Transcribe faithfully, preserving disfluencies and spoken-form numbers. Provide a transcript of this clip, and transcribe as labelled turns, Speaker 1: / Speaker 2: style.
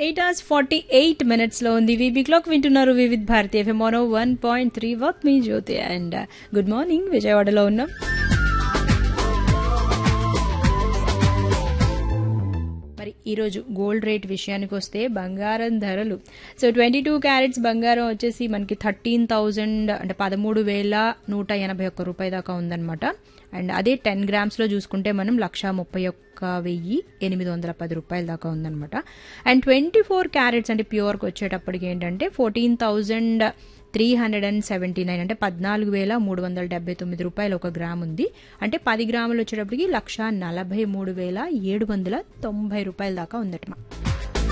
Speaker 1: Eight hours forty eight minutes లో ఉంది VB clock వింటున్నారు Vividh Bharati FM mono one point three work me Jyothi and good morning విజయవాడలో ఉన్నాం. మరి ఈరోజు గోల్డ్ రేట్ విషయానికి వస్తే బంగారం ధరలు సో ట్వంటీ టూ క్యారెట్స్ బంగారం వచ్చేసి మనకి థర్టీన్ థౌజండ్ అంటే పదమూడు వేల నూట ఎనభై ఒక్క రూపాయి దాకా ఉందన్నమాట. అండ్ అదే టెన్ గ్రామ్స్లో చూసుకుంటే మనం లక్ష ముప్పై ఒక్క వెయ్యి ఎనిమిది వందల పది రూపాయల దాకా ఉందన్నమాట. అండ్ ట్వంటీ ఫోర్ క్యారెట్స్ అంటే ప్యూర్కి వచ్చేటప్పటికి ఏంటంటే fourteen thousand three hundred and seventy nine అంటే పద్నాలుగు వేల మూడు వందల డెబ్బై తొమ్మిది రూపాయలు ఒక గ్రామ్ ఉంది. అంటే పది గ్రాములు వచ్చేటప్పటికి లక్ష నలభై మూడు వేల ఏడు వందల తొంభై రూపాయల దాకా ఉందట.